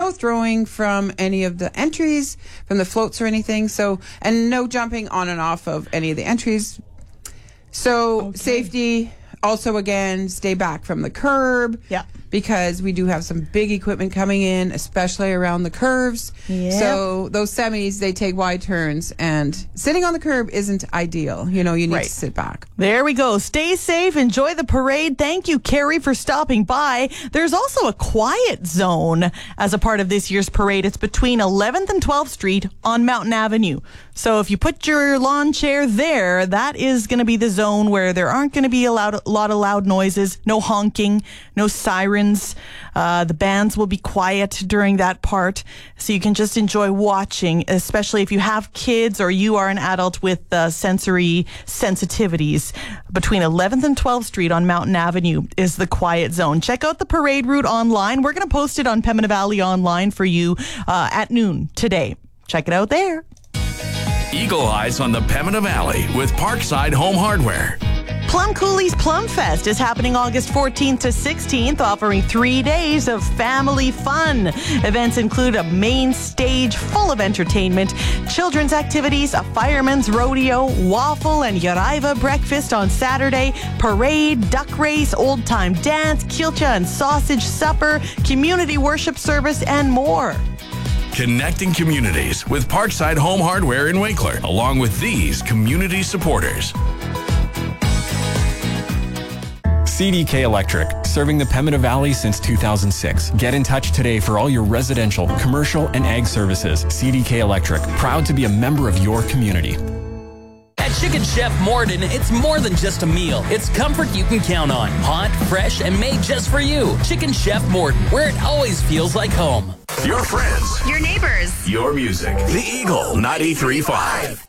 no throwing from any of the entries, from the floats or anything. So, and no jumping on and off of any of the entries. So safety, also again, stay back from the curb. Yeah. Because we do have some big equipment coming in, especially around the curves. Yep. So those semis, they take wide turns, and sitting on the curb isn't ideal. You need to sit back. There we go. Stay safe. Enjoy the parade. Thank you, Carrie, for stopping by. There's also a quiet zone as a part of this year's parade. It's between 11th and 12th Street on Mountain Avenue. So if you put your lawn chair there, that is going to be the zone where there aren't going to be a lot of loud noises, no honking, no sirens. The bands will be quiet during that part, so you can just enjoy watching, especially if you have kids or you are an adult with sensory sensitivities. Between 11th and 12th Street on Mountain Avenue is the quiet zone. Check out the parade route online. We're going to post it on Pembina Valley Online for you at noon today. Check it out there. Eagle Eyes on the Pembina Valley with Parkside Home Hardware. Plum Cooley's Plum Fest is happening August 14th to 16th, offering 3 days of family fun. Events include a main stage full of entertainment, children's activities, a fireman's rodeo, waffle and yaraiva breakfast on Saturday, parade, duck race, old-time dance, kilcha and sausage supper, community worship service, and more. Connecting communities with Parkside Home Hardware in Winkler, along with these community supporters. CDK Electric, serving the Pembina Valley since 2006. Get in touch today for all your residential, commercial, and ag services. CDK Electric, proud to be a member of your community. At Chicken Chef Morden, it's more than just a meal. It's comfort you can count on. Hot, fresh, and made just for you. Chicken Chef Morden, where it always feels like home. Your friends. Your neighbors. Your music. The Eagle 93.5.